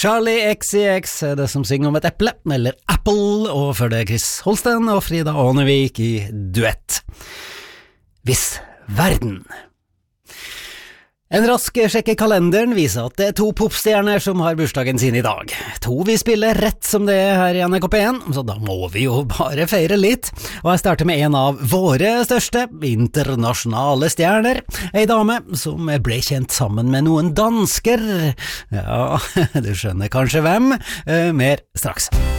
Charlie XCX er det som synger om et eple, eller Apple, og før det Chris Holsten og Frida Ånevik i duett. Hvis verden. En rask sjekk i kalenderen viser at det er 2 popstjerner som har bursdagen sin i dag. 2 vi spiller rett som det er her i NRK P1, så da må vi jo bare feire litt. Og jeg starter med en av våre største internasjonale stjerner, ei dame som ble kjent sammen med noen dansker. Ja, du skjønner kanskje hvem. Mer straks.